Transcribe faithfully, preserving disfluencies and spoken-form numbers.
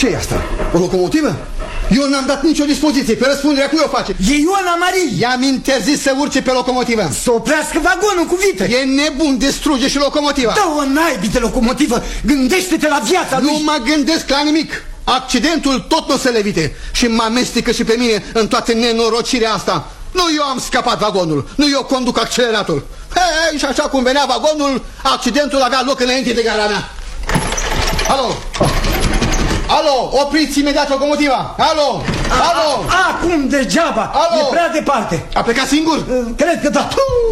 Ce e asta? O locomotivă? Eu n-am dat nicio dispoziție, pe răspunderea cui o face? E Ioana Marie. I-am interzis să urce pe locomotivă. Să oprească vagonul cu vită. E nebun, distruge și locomotiva. Dă-o naibii de locomotivă, gândește-te la viața lui. Nu mă gândesc la nimic. Accidentul tot nu se levite și mă amestecă și pe mine în toată nenorocirea asta. Nu eu am scăpat vagonul, nu eu conduc acceleratul. Hei, și așa cum venea vagonul, accidentul avea loc înainte de gara mea. Alo? Alo, opriți imediat locomotiva. Alo, alo. Acum degeaba, alo. E prea departe. A plecat singur? Cred că da.